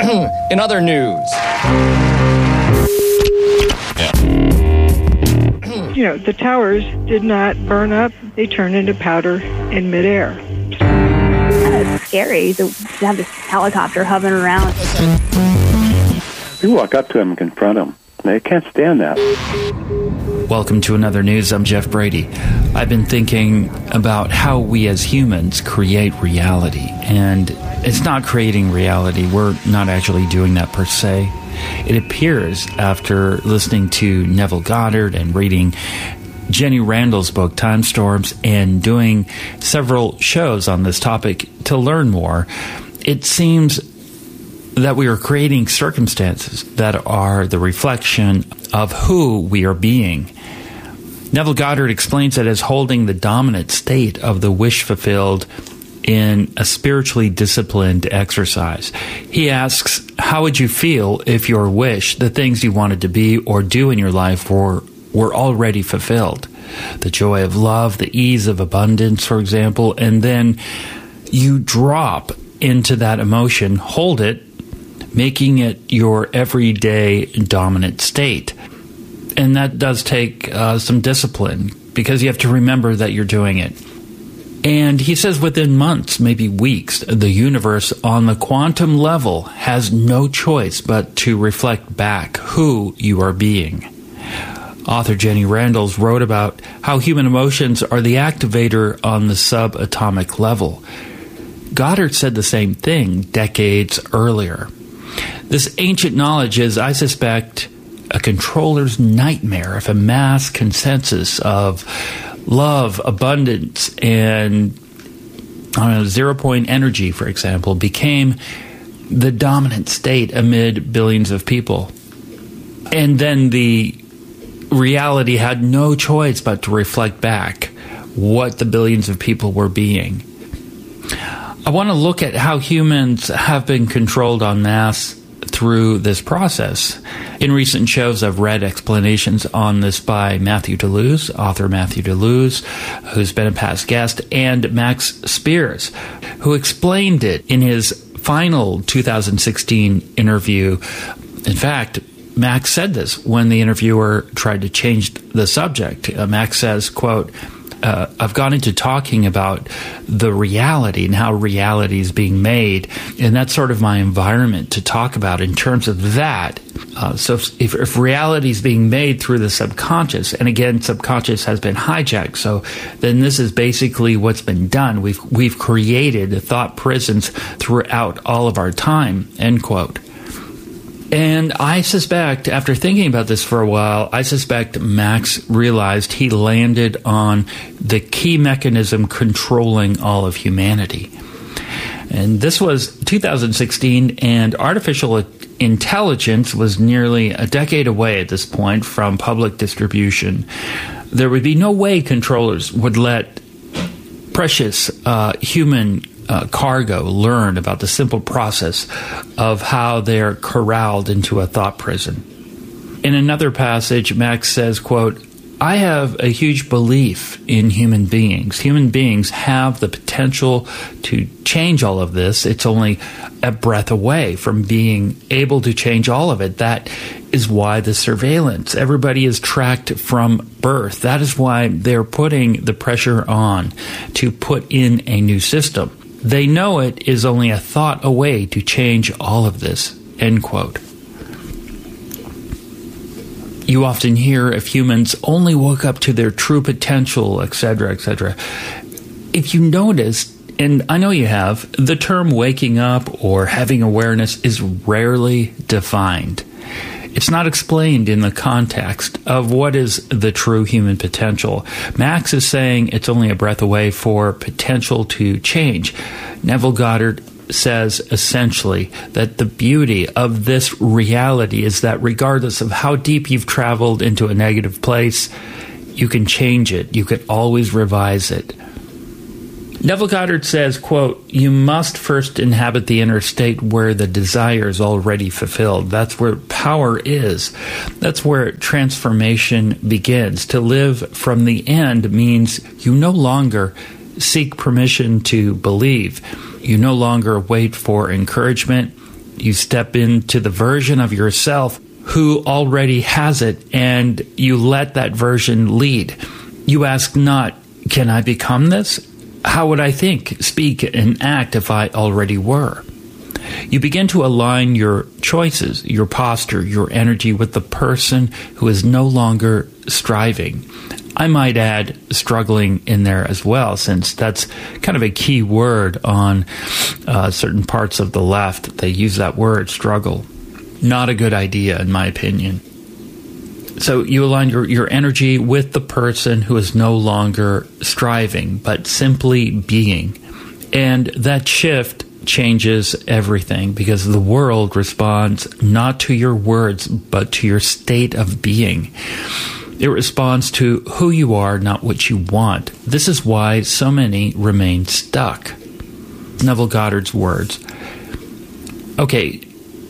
In other news. The towers did not burn up. They turned into powder in midair. Kind of scary to have this helicopter hovering around. You walk up to them and confront them. They can't stand that. Welcome to Another News. I'm Jeff Brady. I've been thinking about how we as humans create reality. And it's not creating reality. We're not actually doing that per se. It appears after listening to Neville Goddard and reading Jenny Randall's book, Time Storms, and doing several shows on this topic to learn more, it seems that we are creating circumstances that are the reflection of who we are being. Neville Goddard explains it as holding the dominant state of the wish fulfilled in a spiritually disciplined exercise. He asks, how would you feel if your wish, the things you wanted to be or do in your life were already fulfilled? The joy of love, the ease of abundance, for example, and then you drop into that emotion, hold it, making it your everyday dominant state. And that does take some discipline because you have to remember that you're doing it. And he says within months, maybe weeks, the universe on the quantum level has no choice but to reflect back who you are being. Author Jenny Randalls wrote about how human emotions are the activator on the subatomic level. Goddard said the same thing decades earlier. This ancient knowledge is, I suspect, a controller's nightmare if a mass consensus of love, abundance, and 0-point energy, for example, became the dominant state amid billions of people. And then the reality had no choice but to reflect back what the billions of people were being. I want to look at how humans have been controlled en masse through this process. In recent shows, I've read explanations on this by Matthew Deleuze, author Matthew Deleuze, who's been a past guest, and Max Spiers, who explained it in his final 2016 interview. In fact, Max said this when the interviewer tried to change the subject. Max says, quote, I've gone into talking about the reality and how reality is being made, and that's sort of my environment to talk about in terms of that. So if reality is being made through the subconscious, and again, subconscious has been hijacked, so then this is basically what's been done. We've created thought prisons throughout all of our time, end quote. And I suspect, after thinking about this for a while, I suspect Max realized he landed on the key mechanism controlling all of humanity. And this was 2016, and artificial intelligence was nearly a decade away at this point from public distribution. There would be no way controllers would let precious human cargo learn about the simple process of how they're corralled into a thought prison. In another passage, Max says, quote, I have a huge belief in human beings. Human beings have the potential to change all of this. It's only a breath away from being able to change all of it. That is why the surveillance. Everybody is tracked from birth. That is why they're putting the pressure on to put in a new system. They know it is only a thought away to change all of this, end quote. You often hear if humans only woke up to their true potential, etc., etc. If you notice, and I know you have, the term waking up or having awareness is rarely defined. It's not explained in the context of what is the true human potential. Max is saying it's only a breath away for potential to change. Neville Goddard says essentially that the beauty of this reality is that regardless of how deep you've traveled into a negative place, you can change it. You can always revise it. Neville Goddard says, quote, you must first inhabit the inner state where the desire is already fulfilled. That's where power is. That's where transformation begins. To live from the end means you no longer seek permission to believe. You no longer wait for encouragement. You step into the version of yourself who already has it, and you let that version lead. You ask not, can I become this? How would I think, speak, and act if I already were? You begin to align your choices, your posture, your energy with the person who is no longer striving. I might add struggling in there as well, since that's kind of a key word on certain parts of the left. They use that word, struggle. Not a good idea, in my opinion. So you align your energy with the person who is no longer striving, but simply being. And that shift changes everything, because the world responds not to your words, but to your state of being. It responds to who you are, not what you want. This is why so many remain stuck. Neville Goddard's words. Okay,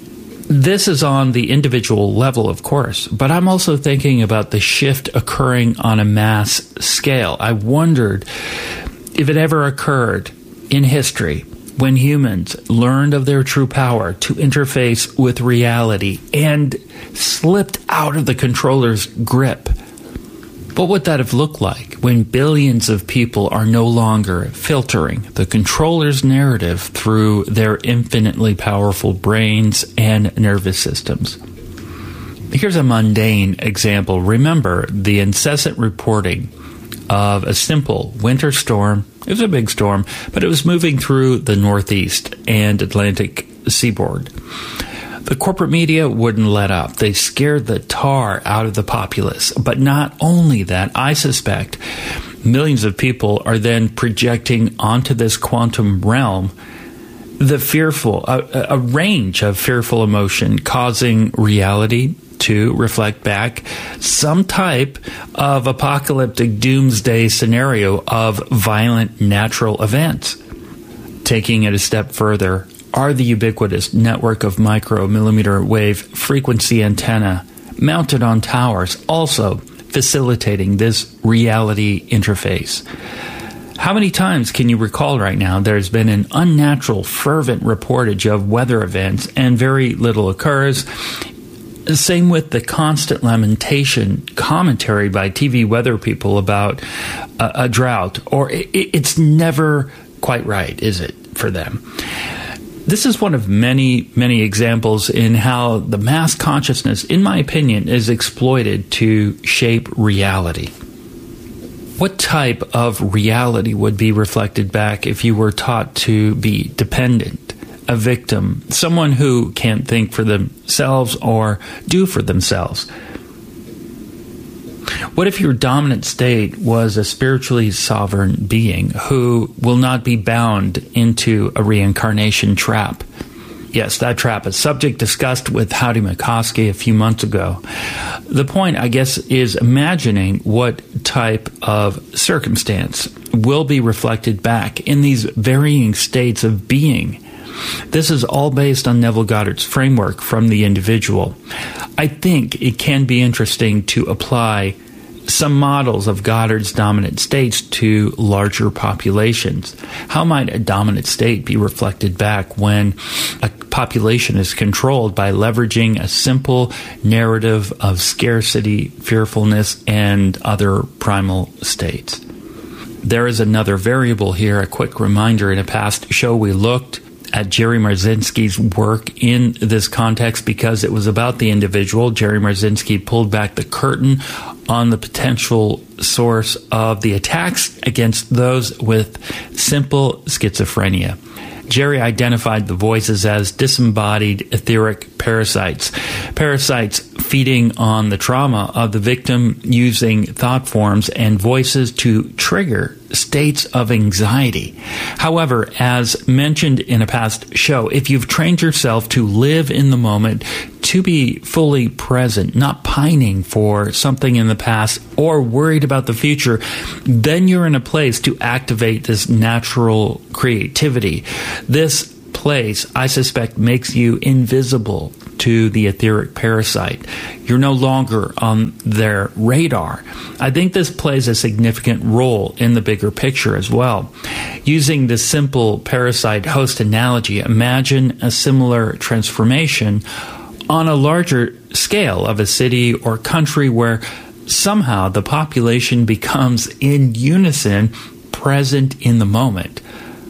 this is on the individual level, of course, but I'm also thinking about the shift occurring on a mass scale. I wondered if it ever occurred in history when humans learned of their true power to interface with reality and slipped out of the controller's grip. What would that have looked like when billions of people are no longer filtering the controller's narrative through their infinitely powerful brains and nervous systems? Here's a mundane example. Remember the incessant reporting of a simple winter storm. It was a big storm, but it was moving through the Northeast and Atlantic seaboard. The corporate media wouldn't let up. They scared the tar out of the populace. But not only that, I suspect millions of people are then projecting onto this quantum realm the fearful, a range of fearful emotion, causing reality to reflect back some type of apocalyptic doomsday scenario of violent natural events. Taking it a step further, are the ubiquitous network of micro-millimeter wave frequency antenna mounted on towers also facilitating this reality interface? How many times can you recall right now there's been an unnatural, fervent reportage of weather events and very little occurs? Same with the constant lamentation commentary by TV weather people about a drought, or it's never quite right, is it, for them? This is one of many, many examples in how the mass consciousness, in my opinion, is exploited to shape reality. What type of reality would be reflected back if you were taught to be dependent, a victim, someone who can't think for themselves or do for themselves? What if your dominant state was a spiritually sovereign being who will not be bound into a reincarnation trap? Yes, that trap, a subject discussed with Howdy McCoskey a few months ago. The point, I guess, is imagining what type of circumstance will be reflected back in these varying states of being. This is all based on Neville Goddard's framework from the individual. I think it can be interesting to apply some models of Goddard's dominant states to larger populations. How might a dominant state be reflected back when a population is controlled by leveraging a simple narrative of scarcity, fearfulness, and other primal states? There is another variable here. A quick reminder, in a past show we looked at Jerry Marzinsky's work in this context because it was about the individual. Jerry Marzinsky pulled back the curtain on the potential source of the attacks against those with simple schizophrenia. Jerry identified the voices as disembodied etheric parasites. Parasites feeding on the trauma of the victim, using thought forms and voices to trigger states of anxiety. However, as mentioned in a past show, if you've trained yourself to live in the moment, to be fully present, not pining for something in the past or worried about the future, then you're in a place to activate this natural creativity. This place, I suspect, makes you invisible to the etheric parasite. You're no longer on their radar. I think this plays a significant role in the bigger picture as well. Using the simple parasite-host analogy, imagine a similar transformation on a larger scale of a city or country where somehow the population becomes in unison, present in the moment.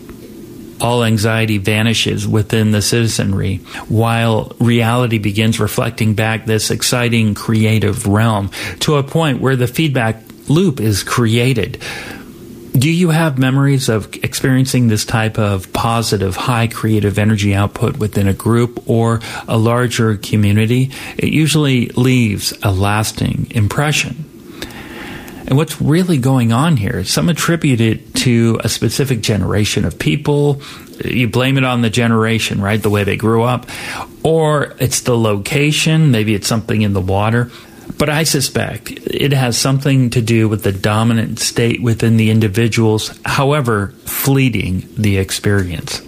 All anxiety vanishes within the citizenry, while reality begins reflecting back this exciting creative realm to a point where the feedback loop is created. Do you have memories of experiencing this type of positive, high creative energy output within a group or a larger community? It usually leaves a lasting impression. And what's really going on here? Some attribute it to a specific generation of people. You blame it on the generation, right? The way they grew up. Or it's the location. Maybe it's something in the water. But I suspect it has something to do with the dominant state within the individuals, however fleeting the experience.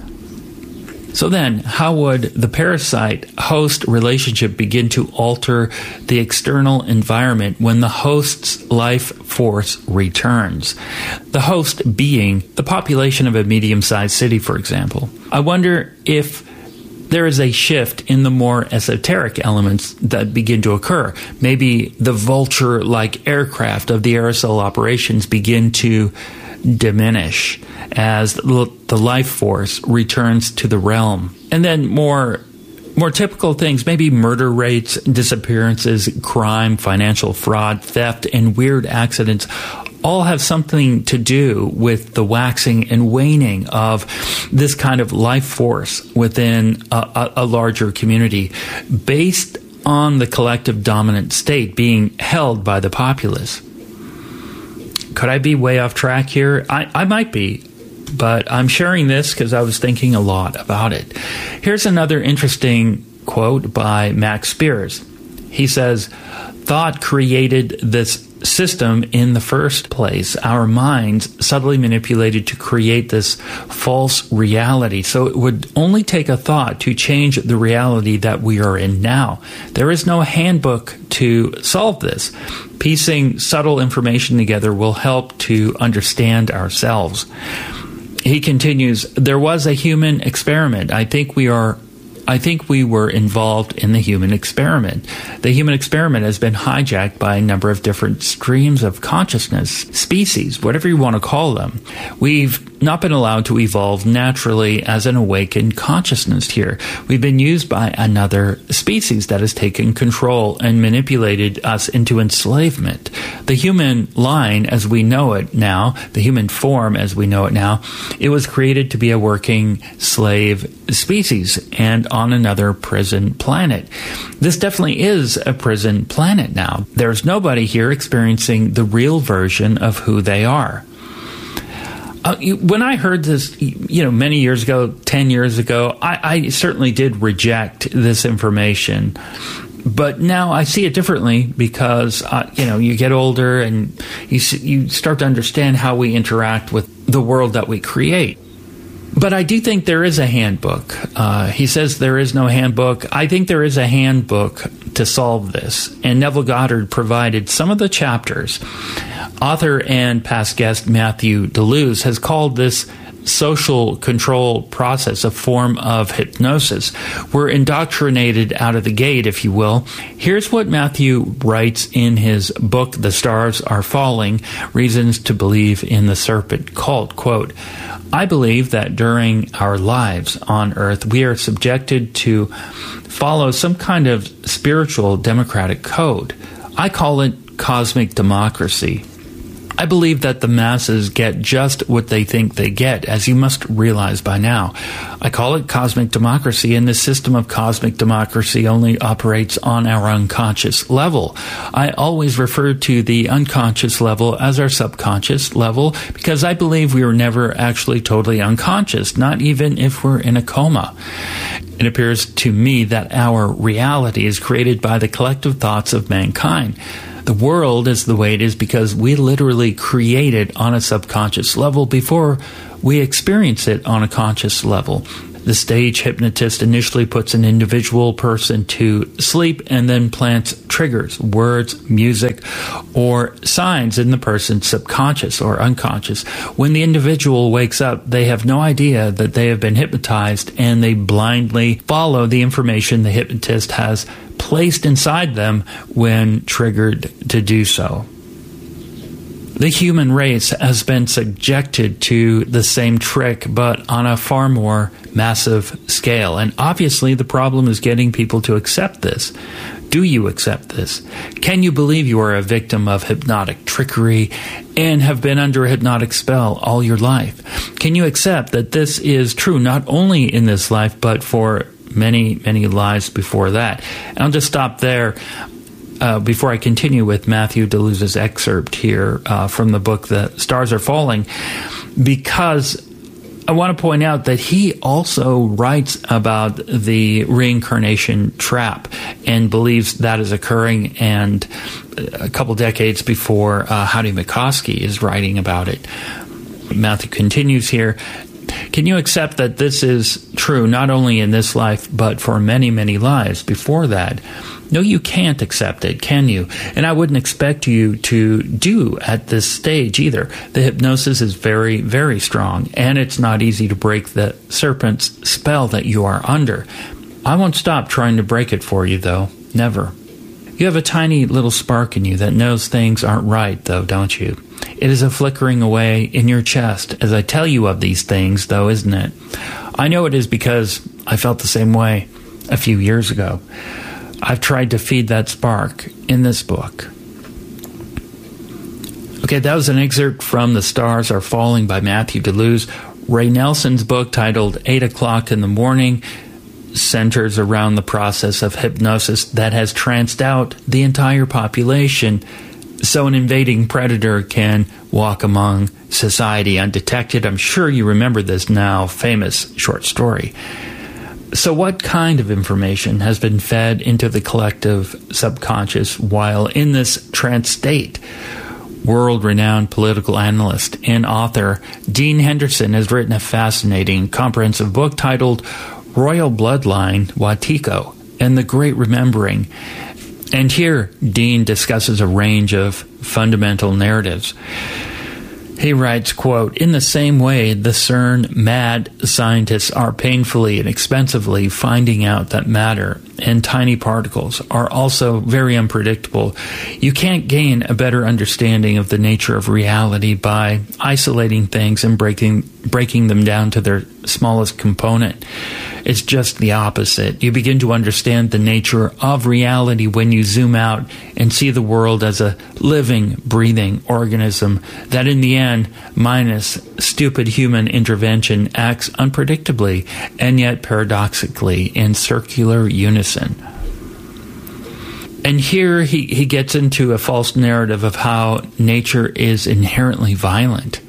So then, how would the parasite-host relationship begin to alter the external environment when the host's life force returns? The host being the population of a medium-sized city, for example. I wonder if there is a shift in the more esoteric elements that begin to occur. Maybe the vulture-like aircraft of the aerosol operations begin to diminish as the life force returns to the realm. And then more typical things, maybe murder rates, disappearances, crime, financial fraud, theft, and weird accidents all have something to do with the waxing and waning of this kind of life force within a larger community based on the collective dominant state being held by the populace. Could I be way off track here? I might be, but I'm sharing this because I was thinking a lot about it. Here's another interesting quote by Max Spears. He says, "Thought created this system in the first place. Our minds subtly manipulated to create this false reality. So it would only take a thought to change the reality that we are in now. There is no handbook to solve this. Piecing subtle information together will help to understand ourselves." He continues, "There was a human experiment. I think we were involved in the human experiment. The human experiment has been hijacked by a number of different streams of consciousness, species, whatever you want to call them. We've not been allowed to evolve naturally as an awakened consciousness here. We've been used by another species that has taken control and manipulated us into enslavement. The human line as we know it now, the human form as we know it now, it was created to be a working slave species and on another prison planet. This definitely is a prison planet now. There's nobody here experiencing the real version of who they are." When I heard this, many years ago, 10 years ago, I certainly did reject this information. But now I see it differently because, you get older and you start to understand how we interact with the world that we create. But I do think there is a handbook. He says there is no handbook. I think there is a handbook to solve this. And Neville Goddard provided some of the chapters. Author and past guest Matthew DeLuz has called this social control process a form of hypnosis. We're indoctrinated out of the gate, if you will. Here's what Matthew writes in his book, The Stars Are Falling, Reasons to Believe in the Serpent Cult. Quote, "I believe that during our lives on Earth, we are subjected to follow some kind of spiritual democratic code. I call it cosmic democracy. I believe that the masses get just what they think they get, as you must realize by now. I call it cosmic democracy, and this system of cosmic democracy only operates on our unconscious level. I always refer to the unconscious level as our subconscious level because I believe we were never actually totally unconscious, not even if we're in a coma. It appears to me that our reality is created by the collective thoughts of mankind. The world is the way it is because we literally create it on a subconscious level before we experience it on a conscious level. The stage hypnotist initially puts an individual person to sleep and then plants triggers, words, music, or signs in the person's subconscious or unconscious. When the individual wakes up, they have no idea that they have been hypnotized, and they blindly follow the information the hypnotist has placed inside them when triggered to do so. The human race has been subjected to the same trick, but on a far more massive scale. And obviously the problem is getting people to accept this. Do you accept this? Can you believe you are a victim of hypnotic trickery and have been under a hypnotic spell all your life? Can you accept that this is true not only in this life, but for many, many lives before that? And I'll just stop there. Before I continue with Matthew DeLuz's excerpt here from the book The Stars Are Falling, because I want to point out that he also writes about the reincarnation trap and believes that is occurring, and a couple decades before Howdy McCoskey is writing about it. Matthew continues here. Can you accept that this is true not only in this life, but for many, many lives before that? No, you can't accept it, can you? And I wouldn't expect you to do at this stage either. The hypnosis is very, very strong, and it's not easy to break the serpent's spell that you are under. I won't stop trying to break it for you, though. Never. You have a tiny little spark in you that knows things aren't right, though, don't you? It is a flickering away in your chest as I tell you of these things, though, isn't it? I know it is because I felt the same way a few years ago. I've tried to feed that spark in this book. Okay, that was an excerpt from The Stars Are Falling by Matthew DeLuz. Ray Nelson's book, titled 8 o'clock in the Morning, centers around the process of hypnosis that has tranced out the entire population, so an invading predator can walk among society undetected. I'm sure you remember this now famous short story. So what kind of information has been fed into the collective subconscious while in this trance state? World-renowned political analyst and author Dean Henderson has written a fascinating, comprehensive book titled Royal Bloodline, Wetiko, and the Great Remembering. And here, Dean discusses a range of fundamental narratives. He writes, quote, "In the same way, the CERN mad scientists are painfully and expensively finding out that matter and tiny particles are also very unpredictable. You can't gain a better understanding of the nature of reality by isolating things and breaking them down to their smallest component. It's just the opposite. You begin to understand the nature of reality when you zoom out and see the world as a living, breathing organism that in the end, minus stupid human intervention, acts unpredictably and yet paradoxically in circular unison." And here he gets into a false narrative of how nature is inherently violent.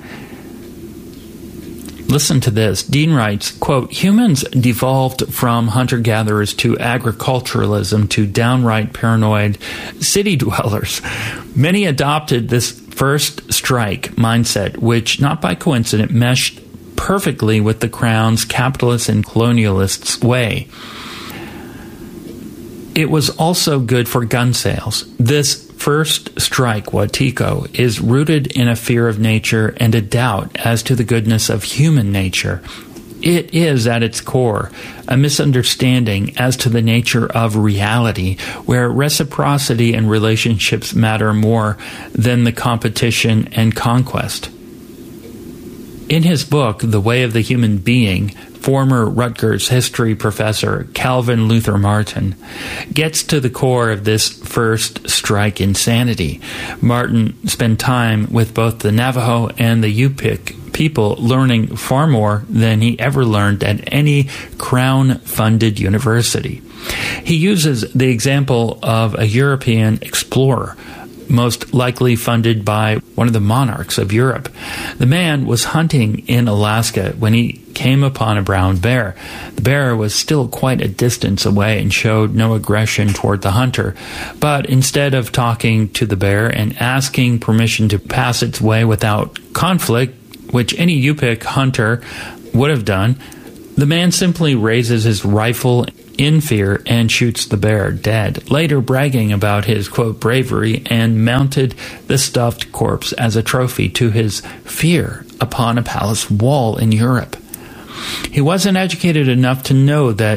Listen to this. Dean writes, quote, "Humans devolved from hunter-gatherers to agriculturalism to downright paranoid city dwellers. Many adopted this first strike mindset, which, not by coincidence, meshed perfectly with the Crown's capitalist and colonialists' way. It was also good for gun sales. This first strike, Wetiko, is rooted in a fear of nature and a doubt as to the goodness of human nature. It is, at its core, a misunderstanding as to the nature of reality, where reciprocity and relationships matter more than the competition and conquest." In his book, The Way of the Human Being, former Rutgers history professor Calvin Luther Martin gets to the core of this first strike insanity. Martin spent time with both the Navajo and the Yupik people, learning far more than he ever learned at any Crown-funded university. He uses the example of a European explorer, most likely funded by one of the monarchs of Europe. The man was hunting in Alaska when he came upon a brown bear. The bear was still quite a distance away and showed no aggression toward the hunter. But instead of talking to the bear and asking permission to pass its way without conflict, which any Yupik hunter would have done, The man simply raises his rifle in fear and shoots the bear dead, later bragging about his, quote, bravery, and mounted the stuffed corpse as a trophy to his fear upon a palace wall in Europe. He wasn't educated enough to know that